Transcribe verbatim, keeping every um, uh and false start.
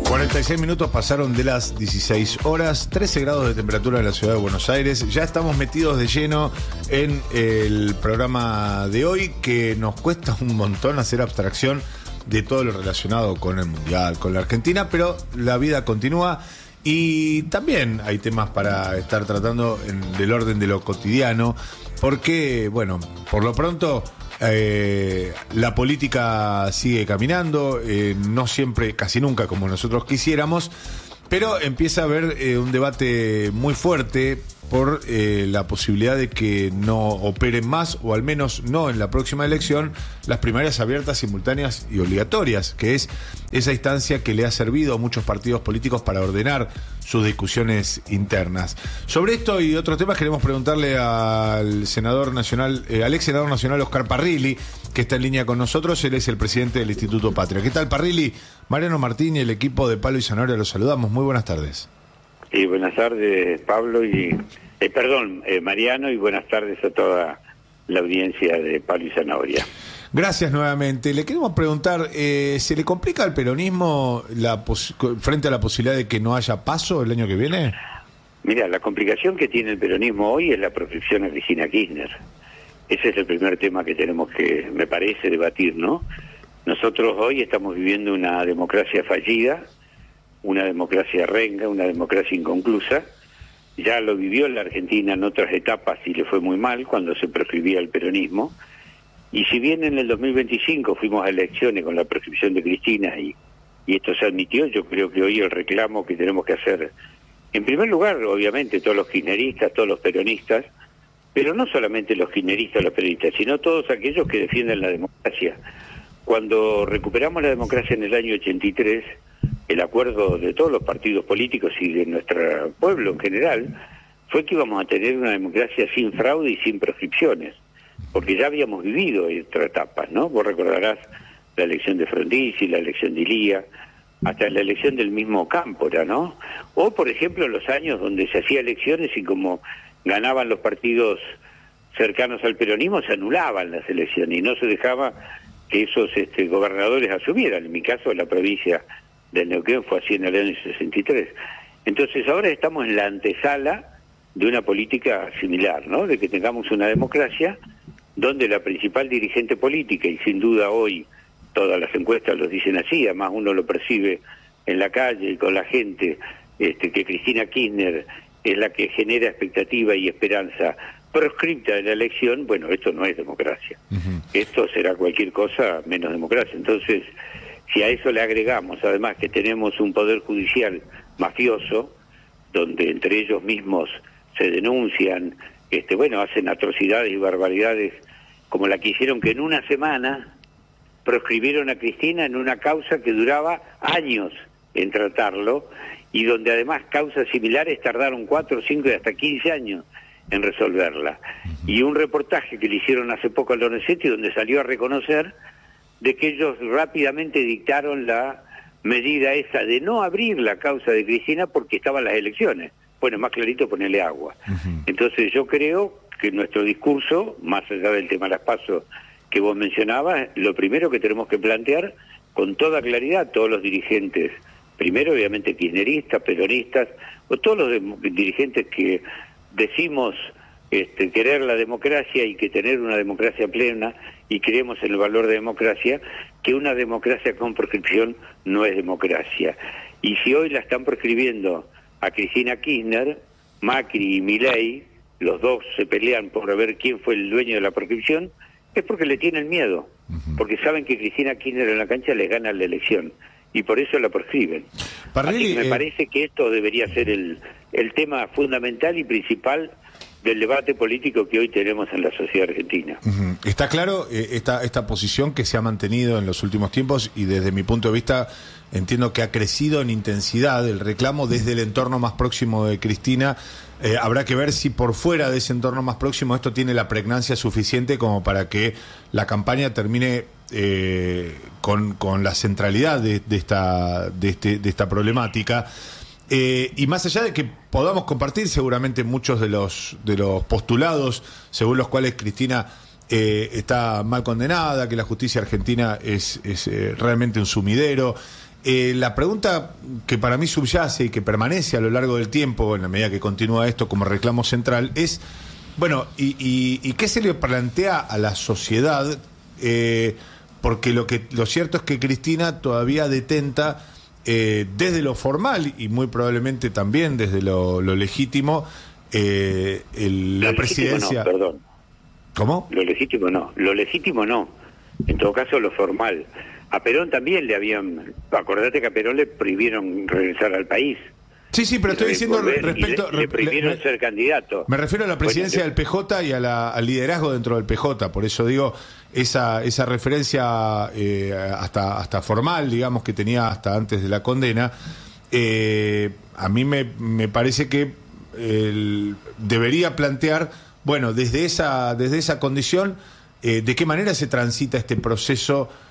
cuarenta y seis minutos pasaron de las dieciséis horas, trece grados de temperatura en la ciudad de Buenos Aires. Ya estamos metidos de lleno en el programa de hoy, que nos cuesta un montón hacer abstracción de todo lo relacionado con el Mundial, con la Argentina, pero la vida continúa y también hay temas para estar tratando en, del orden de lo cotidiano, porque, bueno, por lo pronto... Eh, la política sigue caminando, eh, no siempre, casi nunca como nosotros quisiéramos, pero empieza a haber eh, un debate muy fuerte por eh, la posibilidad de que no operen más, o al menos no en la próxima elección, las primarias abiertas, simultáneas y obligatorias, que es esa instancia que le ha servido a muchos partidos políticos para ordenar sus discusiones internas. Sobre esto y otros temas queremos preguntarle al senador nacional, eh, al ex senador nacional Oscar Parrilli, que está en línea con nosotros. Él es el presidente del Instituto Patria. ¿Qué tal, Parrilli? Mariano Martín y el equipo de Palo y Zanahoria los saludamos. Muy buenas tardes. Sí, buenas tardes, Pablo, y eh, perdón, eh, Mariano, y buenas tardes a toda la audiencia de Palo y Zanahoria. Gracias nuevamente. Le queremos preguntar, eh, ¿se le complica al peronismo la frente a la posibilidad de que no haya paso el año que viene? Mira, la complicación que tiene el peronismo hoy es la proscripción a Cristina Kirchner. Ese es el primer tema que tenemos que, me parece, debatir, ¿no? Nosotros hoy estamos viviendo una democracia fallida, una democracia renga, una democracia inconclusa. Ya lo vivió la Argentina en otras etapas y le fue muy mal cuando se proscribía el peronismo. Y si bien en el dos mil veinticinco fuimos a elecciones con la proscripción de Cristina y, y esto se admitió, yo creo que hoy el reclamo que tenemos que hacer, en primer lugar, obviamente, todos los kirchneristas, todos los peronistas, pero no solamente los kirchneristas, los peronistas, sino todos aquellos que defienden la democracia. Cuando recuperamos la democracia en el año ochenta y tres, el acuerdo de todos los partidos políticos y de nuestro pueblo en general fue que íbamos a tener una democracia sin fraude y sin proscripciones, porque ya habíamos vivido otras etapas, ¿no? Vos recordarás la elección de Frondizi, la elección de Ilía, hasta la elección del mismo Cámpora, ¿no? O, por ejemplo, los años donde se hacía elecciones y como ganaban los partidos cercanos al peronismo, se anulaban las elecciones y no se dejaba que esos este, gobernadores asumieran. En mi caso, la provincia del Neuquén fue así en el año sesenta y tres. Entonces ahora estamos en la antesala de una política similar, ¿no? De que tengamos una democracia donde la principal dirigente política, y sin duda hoy todas las encuestas lo dicen así, además uno lo percibe en la calle y con la gente, este, que Cristina Kirchner es la que genera expectativa y esperanza proscripta de la elección. Bueno, esto no es democracia. Uh-huh. Esto será cualquier cosa menos democracia. Entonces, si a eso le agregamos además que tenemos un poder judicial mafioso, donde entre ellos mismos se denuncian, este, bueno, hacen atrocidades y barbaridades como la que hicieron, que en una semana proscribieron a Cristina en una causa que duraba años en tratarlo, y donde además causas similares tardaron cuatro, cinco y hasta quince años en resolverla. Y un reportaje que le hicieron hace poco a Lorenzetti, donde salió a reconocer de que ellos rápidamente dictaron la medida esa de no abrir la causa de Cristina porque estaban las elecciones. Bueno, más clarito ponerle agua. Uh-huh. Entonces yo creo que nuestro discurso, más allá del tema de las pasos que vos mencionabas, lo primero que tenemos que plantear con toda claridad, todos los dirigentes, primero obviamente kirchneristas, peronistas, o todos los de, dirigentes que decimos este, querer la democracia y que tener una democracia plena y creemos en el valor de democracia, que una democracia con proscripción no es democracia. Y si hoy la están proscribiendo a Cristina Kirchner, Macri y Milei, los dos se pelean por ver quién fue el dueño de la proscripción, es porque le tienen miedo, uh-huh. porque saben que Cristina Kirchner en la cancha les gana la elección, y por eso la proscriben. Parrilli, Así que me eh... parece que esto debería ser el, el tema fundamental y principal del debate político que hoy tenemos en la sociedad argentina. Uh-huh. Está claro eh, esta, esta posición que se ha mantenido en los últimos tiempos, y desde mi punto de vista entiendo que ha crecido en intensidad el reclamo desde el entorno más próximo de Cristina. Eh, habrá que ver si por fuera de ese entorno más próximo esto tiene la pregnancia suficiente como para que la campaña termine eh, con, con la centralidad de, de, esta, de, este, de esta problemática. Eh, y más allá de que podamos compartir seguramente muchos de los de los postulados según los cuales Cristina eh, está mal condenada, que la justicia argentina es, es eh, realmente un sumidero, Eh, la pregunta que para mí subyace y que permanece a lo largo del tiempo, en la medida que continúa esto como reclamo central, es, bueno, ¿y, y, y qué se le plantea a la sociedad? Eh, porque lo que lo cierto es que Cristina todavía detenta, eh, desde lo formal y muy probablemente también desde lo, lo legítimo, eh, el, lo la presidencia... No, perdón. ¿Cómo? Lo legítimo no, lo legítimo no, en todo caso lo formal. A Perón también le habían, acordate que a Perón le prohibieron regresar al país. Sí, sí, pero estoy diciendo volver, respecto... Le, le prohibieron me, ser candidato. Me refiero a la presidencia bueno, del P J y a la, al liderazgo dentro del P J, por eso digo, esa, esa referencia eh, hasta, hasta formal, digamos, que tenía hasta antes de la condena, eh, a mí me, me parece que el, debería plantear, bueno, desde esa, desde esa condición, eh, de qué manera se transita este proceso